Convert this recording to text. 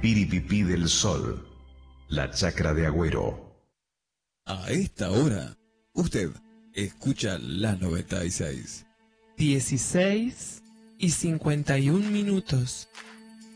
Piripipí del Sol, la chacra de Agüero. A esta hora, usted escucha la 96. 16:51.